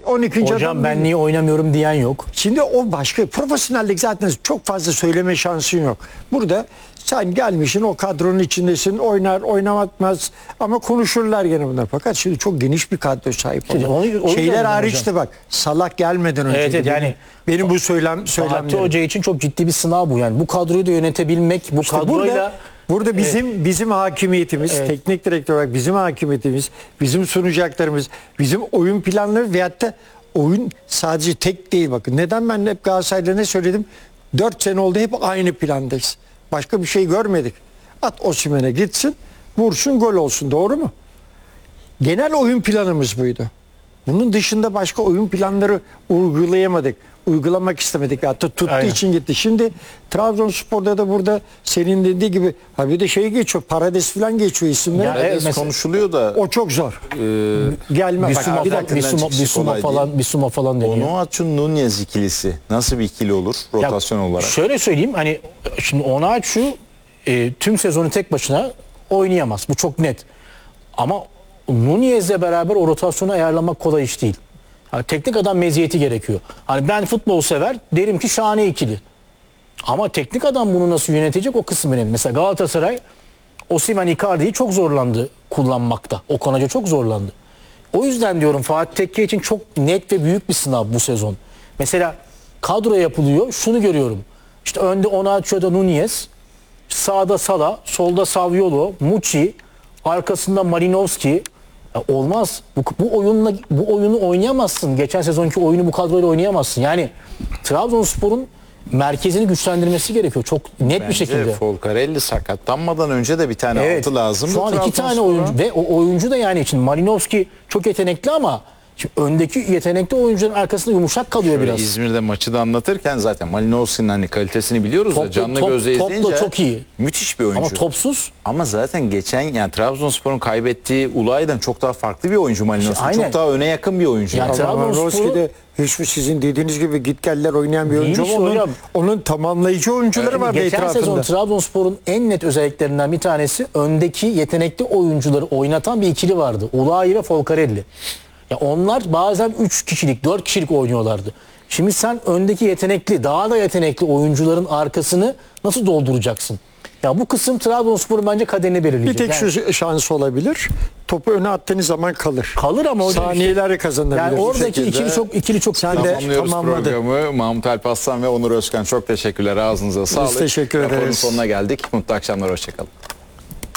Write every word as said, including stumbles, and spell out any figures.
on ikinci Hocam adam ben değil. niye oynamıyorum diyen yok. Şimdi o başka. Profesyonellik zaten çok fazla söyleme şansın yok. Burada sen gelmişsin, o kadronun içindesin, oynar oynamaz ama konuşurlar gene bunlar. Fakat şimdi çok geniş bir kadro sahip. Şimdi oldu. onu- onu Şeyler diyorum hariç hocam. de bak, Salak gelmeden önce. Evet, evet, yani benim bu söylem Fatih söylemlerim. Hoca için çok ciddi bir sınav bu. Yani bu kadroyu da yönetebilmek, bu İşte kadroyla burada, burada bizim bizim hakimiyetimiz, Evet. teknik direktör olarak bizim hakimiyetimiz, bizim sunacaklarımız, bizim oyun planları veyahut da oyun sadece tek değil bakın. Neden ben hep Galatasaray'da ne söyledim? dört sene oldu hep aynı plandayız. Başka bir şey görmedik. At Osimhen'e gitsin, vursun, gol olsun. Doğru mu? Genel oyun planımız buydu. Bunun dışında başka oyun planları uygulayamadık. Uygulamak istemedik. Hatta tuttuğu Aynen. için gitti. Şimdi Trabzonspor'da da burada senin dediği gibi ha bir de şey geçiyor. Parades falan geçiyor isimler. Ya, Evet, evet, mesela- konuşuluyor da O çok zor. e, Gelme. Bak, Bisuma, bir falan, dakika. Bisuma, çıkışı Bisuma kolay falan, Bisuma falan deniyor. Onuachu Nunez ikilisi nasıl bir ikili olur Ya, rotasyon olarak? Şöyle söyleyeyim, hani şimdi Onaçu e, tüm sezonu tek başına oynayamaz. Bu çok net. Ama Nunez'le beraber o rotasyonu ayarlamak kolay iş değil. Yani teknik adam meziyeti gerekiyor. Hani ben futbol sever derim ki şahane ikili. Ama teknik adam bunu nasıl yönetecek o kısım önemli. Mesela Galatasaray Osimhen Icardi'yi çok zorlandı kullanmakta. Okan Hoca çok zorlandı. O yüzden diyorum Fatih Tekke için çok net ve büyük bir sınav bu sezon. Mesela kadro yapılıyor. Şunu görüyorum. İşte önde Onaçu'da Nunez, sağda Sala, solda Saviolo, Muçi, arkasında Malinowski. Ya olmaz. Bu, bu oyunla bu oyunu oynayamazsın. Geçen sezonki oyunu bu kadroyla oynayamazsın. Yani Trabzonspor'un merkezini güçlendirmesi gerekiyor. Çok net bir Bence şekilde. Folcarelli sakatlanmadan önce de bir tane Evet. altı lazımdı. Şu an iki tane Trabzonspor'a. oyuncu ve o oyuncu da yani için Malinowski çok yetenekli ama şimdi öndeki yetenekli oyuncuların arkasında yumuşak kalıyor Böyle biraz. İzmir'de maçı da anlatırken zaten Malinowski'nin hani kalitesini biliyoruz da Top- canlı top- gözle topla izleyince çok iyi. müthiş bir oyuncu. Ama topsuz. Ama zaten geçen yani Trabzonspor'un kaybettiği Ulay'dan çok daha farklı bir oyuncu Malinowski. Aynen. Çok daha öne yakın bir oyuncu. Yani Yani. Trabzonspor'u- de hiçbir sizin dediğiniz gibi git geller oynayan bir oyuncu. Değilmiş Ama Onun, hocam. onun tamamlayıcı oyuncuları var Geçen etrafında. sezon Trabzonspor'un en net özelliklerinden bir tanesi öndeki yetenekli oyuncuları oynatan bir ikili vardı. Ulayi ve Folcarelli. Ya onlar bazen üç kişilik, dört kişilik oynuyorlardı. Şimdi sen öndeki yetenekli, daha da yetenekli oyuncuların arkasını nasıl dolduracaksın? Ya bu kısım Trabzonspor'un bence kaderini Bir belirleyecek. tek Yani şu şans olabilir. Topu öne attığınız zaman kalır. kalır ama hocam işte- Saniyeleri kazanabilir. yani Bu oradaki şekilde ikili çok ikili çok Sen de- Tamamlıyoruz tamamladı. programı. Mahmut Alparslan ve Onur Özkan çok teşekkürler. Ağzınıza sağlık. teşekkür Raporun ederiz. sonuna geldik. Mutlu akşamlar. Hoşçakalın.